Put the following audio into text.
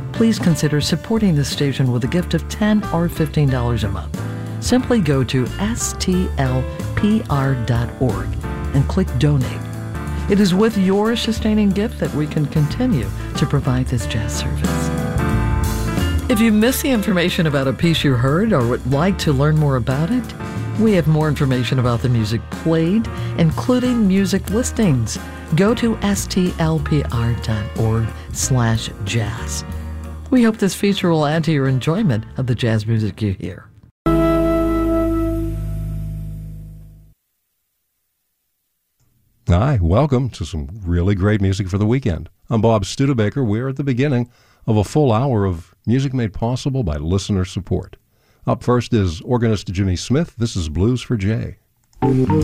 please consider supporting this station with a gift of $10 or $15 a month. Simply go to stlpr.org and click Donate. It is with your sustaining gift that we can continue to provide this jazz service. If you missed the information about a piece you heard or would like to learn more about it, we have more information about the music played, including music listings. Go to stlpr.org/jazz. We hope this feature will add to your enjoyment of the jazz music you hear. Hi, welcome to some really great music for the weekend. I'm Bob Studebaker. We're at the beginning of a full hour of music made possible by listener support. Up first is organist Jimmy Smith. This is Blues for Jay.